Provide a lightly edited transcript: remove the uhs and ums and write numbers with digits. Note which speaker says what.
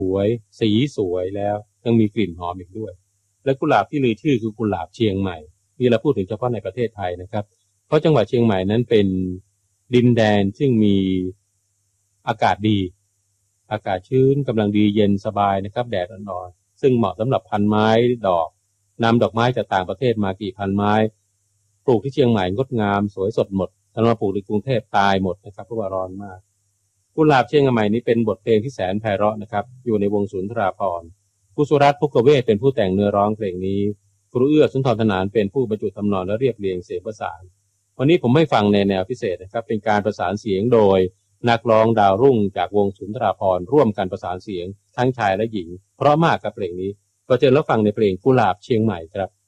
Speaker 1: วยสีสวยแล้วยังมีกลิ่นหอมอีกด้วยและกุหลาบที่ลือชื่อคือกุหลาบเชียงใหม่นี่เราพูดถึงเฉพาะในประเทศไทยนะครับเพราะจังหวัดเชียงใหม่นั้นเป็นดินแดนซึ่งมีอากาศดีอากาศชื้นกำลังดีเย็นสบายนะครับแดดอ่อนๆซึ่งเหมาะสำหรับพันไม้ดอกนำดอกไม้จากต่างประเทศมากี่พันไม้ปลูกที่เชียงใหม่งดงามสวยสดหมดถ้ามาปลูกในกรุงเทพตายหมดนะครับเพราะว่าร้อนมากกุหลาบเชียงใหม่นี้เป็นบทเพลงที่แสนไพเราะนะครับอยู่ในวงสุนทราภรณ์ครูสุรัตน์ภุกเวชเป็นผู้แต่งเนื้อร้องเพลงนี้ครูเอื้อสุนทรธนานเป็นผู้บรรจุทำนองและเรียบเรียงเสียงประสานวันนี้ผมไม่ฟังในแนวพิเศษนะครับเป็นการประสานเสียงโดยนักร้องดาวรุ่งจากวงสุนทราภรณ์ร่วมกันประสานเสียงทั้งชายและหญิงเพราะมากกับเพลงนี้ก็เชิญรับฟังในเพลงกุหลาบเชียงใหม่ครับ